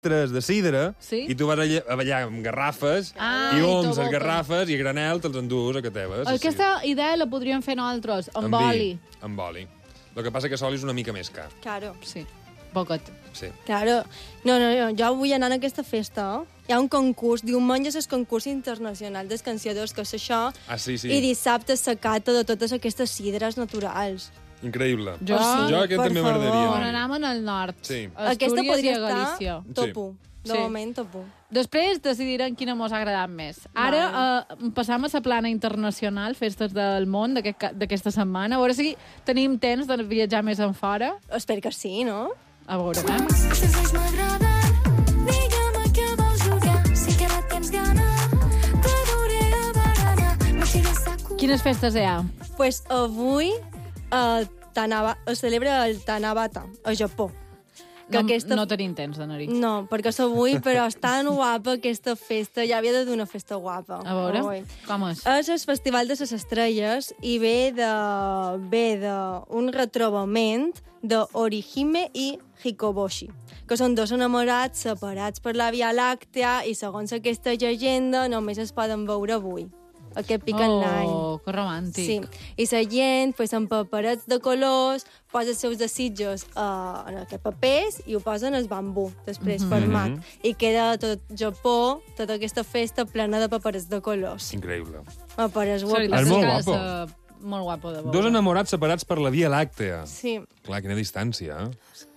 litres de sidra Sí? i tu vas a ballar amb garrafes Ah, i i oms les t'aboquen. garrafes i a granel te'ls endús a que teves. Aquesta idea la podríem fer nosaltres, amb oli. Amb oli. El que passa que l'oli és una mica més car. Claro. Sí, poquet. Sí. Claro. No, jo vull anar a aquesta festa. Hi ha un concurs, diumenge és el concurs internacional dels canciadors, que és això, Ah, sí. i dissabte és la cata de totes aquestes sidres naturals. Increïble. Jo sí, aquest per també favor. m'agradaria. On anar-hi. anàvem al nord. Sí. A Aquesta Astúries podria i a Galícia. estar topo. De Sí. moment, topo. Després decidirem quina mos ha agradat més. Ara passam a la plana internacional, festes del món d'aquesta setmana. A veure si tenim temps de viatjar més en fora. Espero que sí, no? A veure, Els anys m'agraden, digue'm a què vols jugar. Si queda temps gana, te duré a barana. No siguis saco. Quines festes hi ha? Pues avui es celebra el Tanabata, a Japó. Que No tenim temps d'anar-hi. No, perquè és avui, però és tan guapa aquesta festa. Ja havia de dur una festa guapa. A veure, Avui. com és? És el Festival de les Estrelles i ve d'un retrobament de Orihime i Hikoboshi, que són dos enamorats separats per la Via Làctea i, segons aquesta llegenda, només es poden veure avui. Aquest pic en l'any. Oh, que romàntic. Sí, i la gent, pues, amb paperets de colors, posa els seus desitjos en aquests papers i ho posen al bambú, després, per mat. I queda tot Japó, tota aquesta festa plena de paperets de colors. Increïble. Paperets La guapos. veritat És molt que ha de guapo. ser molt guapo de veure. Dos enamorats separats per la Via Làctea. Sí. Clar, quina distància, eh?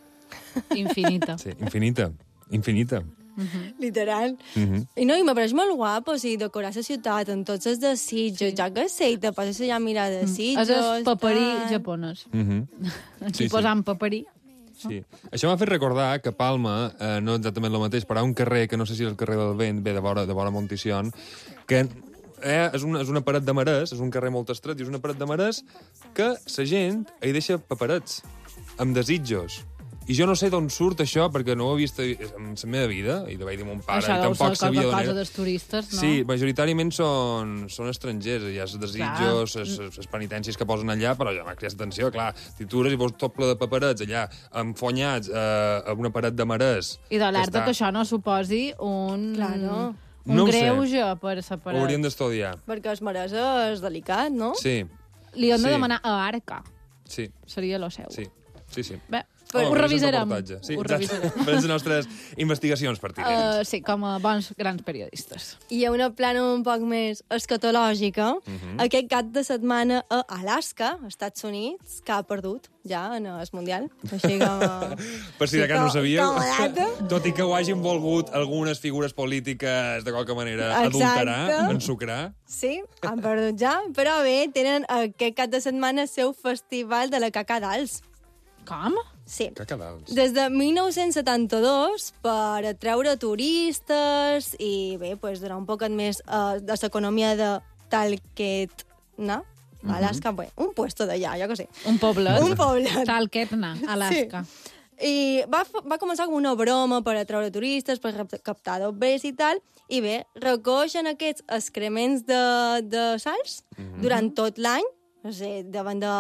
Infinita. Sí, infinita. Infinita. Literal. I no, i m'apareix molt guapo, o sigui, decorar la ciutat amb tots els desitjos, jo què sé, i te poses allà a mirar desitjos. És el paperí tal. japonès. Sí, Aquí posant paperí. Sí. Això m'ha fet recordar que Palma, no exactament el mateix, però hi ha un carrer, que no sé si és el carrer del Vent, ve de vora Monticion, que és una paret de marès, és un carrer molt estret, i és una paret de marès que la gent hi deixa paperets amb desitjos. I jo no sé d'on surt això, perquè no ho he vist en la meva vida, i de veure mon pare, Això i deu ser tampoc sabia qualque d'on cosa era. dels turistes, no? Sí, majoritàriament són estrangers, hi ha els desitjos, les penitències que posen allà, però ja m'ha cridat atenció, clar, titures i veus tot ple de paperets allà, enfonyats a una paret de marès. I d'alerta que està- això no suposi un Claro. un No ho sé. greuge per Ho separar. hauríem d'estudiar. Perquè el marès és delicat, no? Sí, Li hem de Sí. demanar a Arca. sí, Seria lo seu. sí. Sí. Bé, Home, ho faré revisarem. un reportatge. Sí, Ho exacte. revisarem. Farem les nostres investigacions pertinents. Sí, com a bons grans periodistes. I hi ha una plana un poc més escatològica. Aquest cap de setmana a Alaska, als Estats Units, que ha perdut ja en el Mundial. Així com... Per si de cas no ho sabíeu, com a data. tot i que ho hagin volgut algunes figures polítiques de qualque manera Exacte. adulterar, ensucrar. Sí, han perdut ja. Però bé, tenen aquest cap de setmana el seu festival de la caca d'alts. Com? Sí. Cacadals. Des de 1972, per atreure turistes i, bé, pues, donar un poc més de l'economia de Talkeetna, Alaska, bé, un puesto d'allà, jo què sé. Un poblet. Un poblet. Talkeetna, Alaska. Sí. I va començar com una broma per atraure turistes, per captar dobbers i tal, i bé, recoixen aquests excrements de salts durant tot l'any, o sigui, davant de...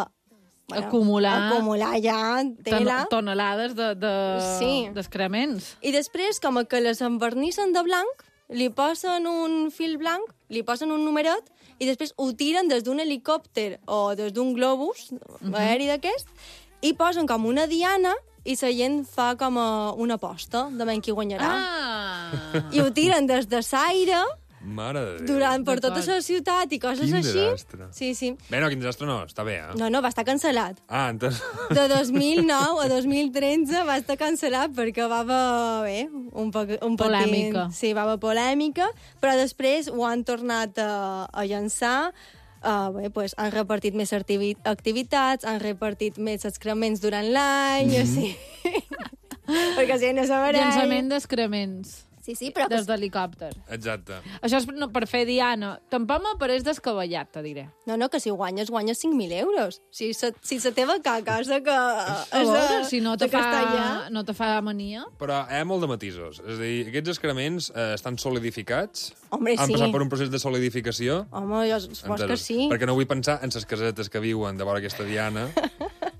Acumular ja tela. Tonelades Sí. d'excrements. I després, com que les envernissen de blanc, li posen un fil blanc, li posen un numeret, i després ho tiren des d'un helicòpter o des d'un globus aeri d'aquest, i posen com una diana i la gent fa com una aposta de ben qui guanyarà. Ah! I ho tiren des de l'aire Mare de Déu. per tota D'acord. la ciutat i coses Quin així. desastre. Sí, sí. Bé, no, quin desastre no, està bé, eh? No, va estar cancel·lat. Ah, entonces... De 2009 a 2013 va estar cancel·lat perquè va haver, bé, un Polèmica. Sí, va haver polèmica, però després ho han tornat a llançar. Bé, pues, han repartit més activitats, han repartit més excrements durant l'any, així. Perquè si no sabrà... Llançament d'excrements. Sí, sí, però... Des d'helicòpter. Exacte. Això és per fer diana. Tampoc m'apareix descabellat, te diré. No, que si guanyes 5.000 euros. Si la teva caca és que... A veure, si no te Castellà. fa mania. Però hi ha molt de matisos. És a dir, aquests excrements estan solidificats. Hombre, Han sí. passat per un procés de solidificació. Home, jo supos que sí. Perquè no vull pensar en les casetes que viuen de vora aquesta diana,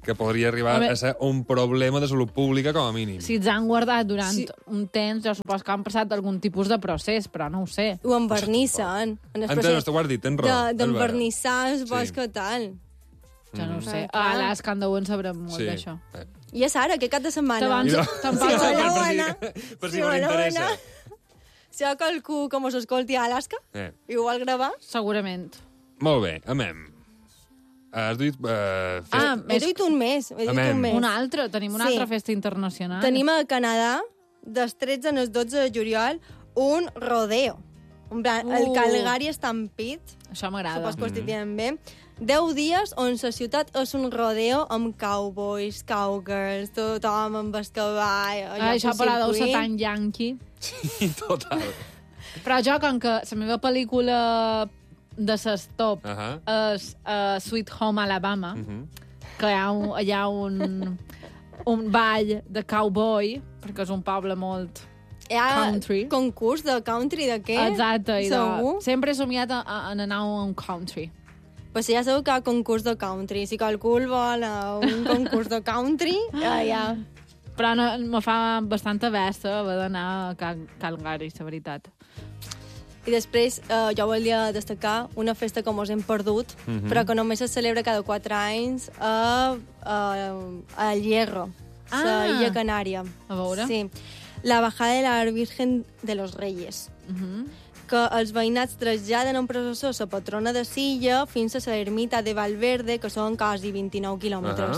que podria arribar a ser un problema de salut pública, com a mínim. Si els han guardat durant un temps, jo supos que han passat algun tipus de procés, però no ho sé. Ho envernissen. En el Entesos, procés t'ho has dit, tens raó. d'envernissar el bosc i tal. Jo no ho sé. clar. A Alaska en deuen sabrem molt d'això. I a Sara, què cap de setmana? Tampoc Per si us interessa. Si hi ha qualcú que mos escolti a Alaska i ho vol gravar... Segurament. Molt bé, amem. Has dit... He dit un mes. Un altre, tenim una altra festa internacional. Tenim a Canadà, dels 13 al 12 de juliol, un rodeo. El Calgary Stampede. Això m'agrada. Supos que ho estic dient bé. 10 dies on la ciutat és un rodeo amb cowboys, cowgirls, tothom amb el cavall... Això però deu ser tan yankee. Sí, total. Però jo, com que la meva pel·lícula de s'estop és Sweet Home Alabama, que hi ha un ball de cowboy, perquè és un poble molt country. Concurs de country de què? Exacte. Segur? Sempre he somiat en anar a un country. Pues ja sabeu que hi ha concurs de country. Si qualcú vol un concurs de country, ja... Però no, me fa bastanta besta haver d'anar a Calgary, la veritat. I després jo volia destacar una festa que mos hem perdut, però que només se celebra cada 4 anys a Hierro, la Illa Canària. A veure? Sí. La bajada de la Virgen de los Reyes. Que els veïnats traslladen en processó la patrona de Silla fins a la ermita de Valverde, que són quasi 29 quilòmetres.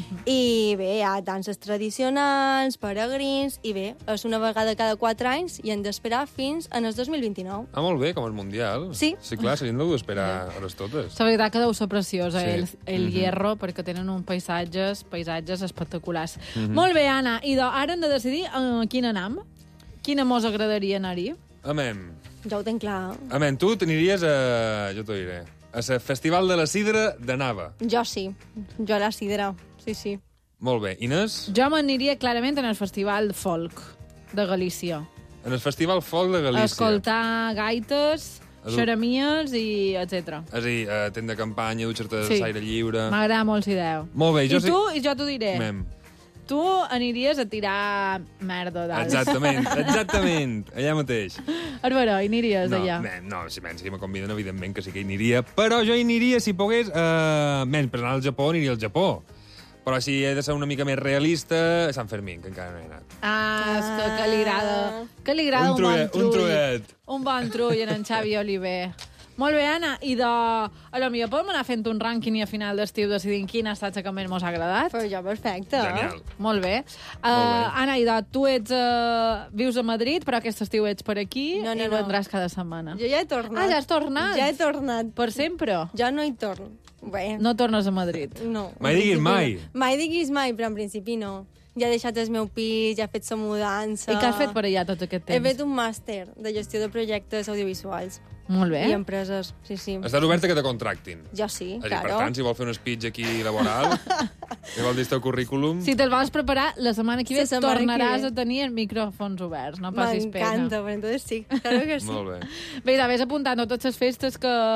I bé, hi ha danses tradicionals, peregrins, i bé, és una vegada cada 4 anys i hem d'esperar fins en el 2029. Ah, molt bé, com el Mundial. Sí. Sí, clar, s'havien d'esperar hores totes. La veritat que deu ser preciosa, el Hierro, perquè tenen uns paisatges espectaculars. Molt bé, Anna, i ara hem de decidir a quin anam. Quina mos agradaria anar-hi? Amem. Ja ho tenc clar. Amem, tu t'aniries a... Jo t'ho diré. A la Festival de la Sidra de Nava. Jo sí. Jo a la sidra. Sí, sí. Molt bé. Inés? Jo m'aniria clarament en el Festival Folk de Galícia. En el Festival Folk de Galícia. Escoltar gaites, xeramies i etc. És a dir, tent de campanya, dutxar-te a l'aire lliure... M'agrada molt la idea. Molt bé, jo I jo t'ho diré. Amem. Tu aniries a tirar merda dalt. Exactament, allà mateix. A veure, hi aniries allà? No, si me conviden, evidentment que sí que hi aniria, però jo hi aniria, si pogués, per anar al Japó, aniria al Japó. Però si he de ser una mica més realista, a Sant Fermín, que encara no he anat. És que li agrada. Que li agrada un bon trull. Un trullet. Un bon trull en Xavi Oliver. Molt bé, Anna. I a lo millor podem anar fent un rànquing i a final d'estiu decidint quin ha estat el que més mos ha agradat? Però ja, perfecte. Genial. Molt bé. Anna, tu vius a Madrid, però aquest estiu ets per aquí i vendràs cada setmana. Jo ja he tornat. Ja has tornat? Ja he tornat. Per sempre? Ja no hi torno. Bé. No tornes a Madrid? No. Mai diguis mai. Mai diguis mai, però en principi no. Ja he deixat el meu pis, ja he fet la mudança... I què has fet per allà tot aquest temps? He fet un màster de gestió de projectes audiovisuals. Molt bé. I empreses, sí. Estàs oberta que te contractin? Jo sí, claro. Per tant, si vol fer un speech aquí laboral, si vol dir el teu currículum... Si te'l vols preparar, la setmana que ve tornaràs a tenir els micròfons oberts, no passis pena. M'encanta, però entonces sí, claro que sí. Molt bé. Bé, vés apuntant a totes les festes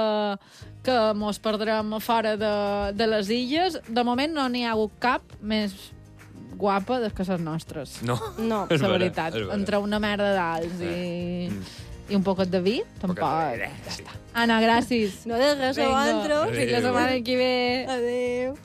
que mos perdrem fora de les illes. De moment no n'hi ha hagut cap més guapa que les nostres. No. La veritat. Entre una merda d'alts i un poquet de vi, tampoc. Ja està. Anna, gràcies. No de res, a vosaltres. Fins la setmana que ve. Adéu.